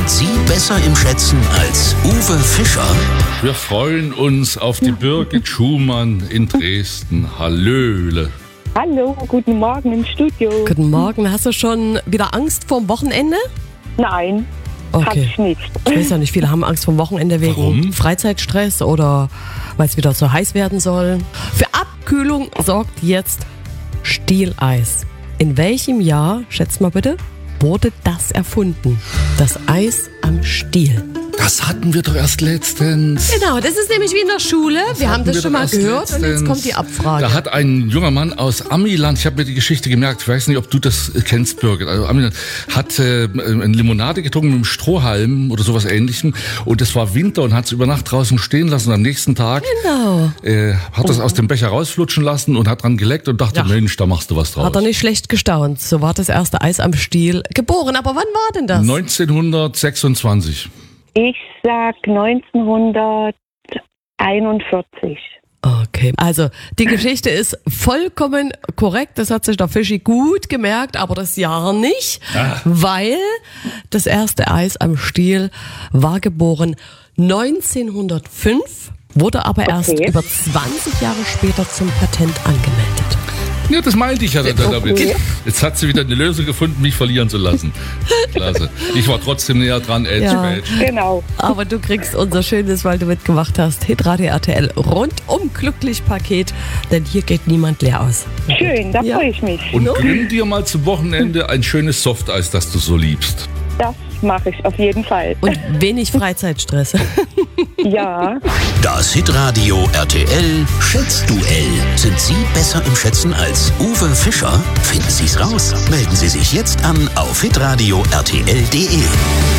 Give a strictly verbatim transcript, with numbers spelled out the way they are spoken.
Sind Sie besser im Schätzen als Uwe Fischer? Wir freuen uns auf die Birgit Schumann in Dresden. Hallöle. Hallo, guten Morgen im Studio. Guten Morgen. Hast du schon wieder Angst vorm Wochenende? Nein, Okay. hab ich nicht. Ich weiß ja nicht, viele haben Angst vorm Wochenende wegen Warum? Freizeitstress oder weil es wieder zu heiß werden soll. Für Abkühlung sorgt jetzt Stieleis. In welchem Jahr, schätzt mal bitte, wurde das erfunden? Das Eis am Stiel. Das hatten wir doch erst letztens. Genau, das ist nämlich wie in der Schule. Wir haben hatten das wir schon doch mal erst gehört und jetzt letztens. kommt die Abfrage. Da hat ein junger Mann aus Amiland, ich habe mir die Geschichte gemerkt, ich weiß nicht, ob du das kennst, Birgit, also Amiland, hat äh, eine Limonade getrunken mit einem Strohhalm oder sowas Ähnlichem und es war Winter und hat es über Nacht draußen stehen lassen und am nächsten Tag Genau. äh, hat das aus dem Becher rausflutschen lassen und hat dran geleckt und dachte, Ja. Mensch, da machst du was draus. Hat er nicht schlecht gestaunt. So war das erste Eis am Stiel geboren. Aber wann war denn das? neunzehnhundertsechsundzwanzig. Ich sag neunzehnhunderteinundvierzig. Okay, also die Geschichte ist vollkommen korrekt. Das hat sich der Fischi gut gemerkt, aber das Jahr nicht, Ah. weil das erste Eis am Stiel war geboren neunzehnhundertfünf, wurde aber erst Okay. über zwanzig Jahre später zum Patent angemeldet. Ja, das meinte ich ja da- damit. Okay. Jetzt hat sie wieder eine Lösung gefunden, mich verlieren zu lassen. Klasse. Ich war trotzdem näher dran, Edge Ja. Badge. Genau. Aber du kriegst unser schönes, weil du mitgemacht hast, Hitradio R T L rundum glücklich Paket, denn hier geht niemand leer aus. Schön, da Ja. freue ich mich. Und No. gönn dir mal zum Wochenende ein schönes Softeis, das du so liebst. Das mache ich auf jeden Fall. Und wenig Freizeitstress. Ja. Das Hitradio R T L Schätzduell. Sind Sie besser im Schätzen als Uwe Fischer? Finden Sie es raus. Melden Sie sich jetzt an auf hitradio R T L punkt de.